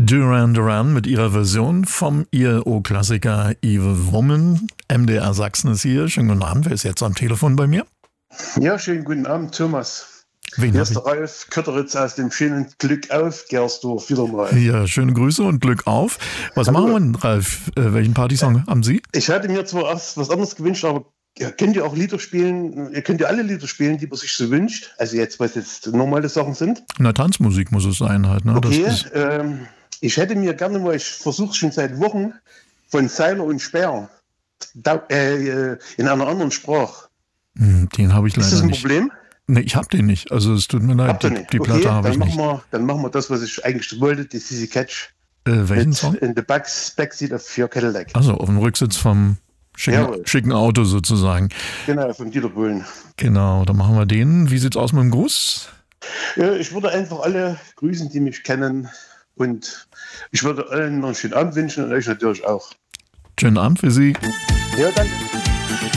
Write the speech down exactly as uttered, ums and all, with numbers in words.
Duran Duran mit ihrer Version vom I L O-Klassiker Evil Woman. M D R Sachsen ist hier. Schönen guten Abend. Wer ist jetzt am Telefon bei mir? Ja, schönen guten Abend, Thomas. Wen Hier ist der Ralf Kötteritz aus dem schönen Glück auf Gersdorf wieder mal. Ja, schöne Grüße und Glück auf. Was Hallo. Machen wir denn, Ralf? Äh, welchen Partysong haben Sie? Ich hatte mir zwar erst was anderes gewünscht, aber ihr könnt ja auch Lieder spielen, ihr könnt ja alle Lieder spielen, die man sich so wünscht. Also jetzt, was jetzt normale Sachen sind. Na, Tanzmusik muss es sein halt. Ne? Okay, das ist ähm, ich hätte mir gerne mal, ich versuche schon seit Wochen, von Seiler und Speer da, äh, in einer anderen Sprache. Den habe ich leider nicht. Ist das ein nicht. Problem? Nee, ich habe den nicht. Also es tut mir leid, Habt ihr die, nicht? die Okay, Platte habe dann ich machen nicht. Wir, dann machen wir das, was ich eigentlich wollte, die C C Catch. Äh, welchen mit Song? In the back, Backseat of your Cadillac. Also auf dem Rücksitz vom schicken, schicken Auto sozusagen. Genau, vom Dieter Bohlen. Genau, dann machen wir den. Wie sieht's aus mit dem Gruß? Ja, ich würde einfach alle grüßen, die mich kennen. Und ich würde allen noch einen schönen Abend wünschen und euch natürlich auch. Schönen Abend für Sie. Ja, danke.